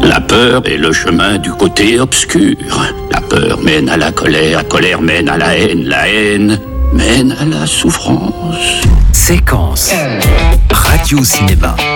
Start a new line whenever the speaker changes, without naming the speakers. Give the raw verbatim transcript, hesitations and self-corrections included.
La peur est le chemin du côté obscur. La peur mène à la colère, la colère mène à la haine, la haine mène à la souffrance.
Séquence Radio Cinéma.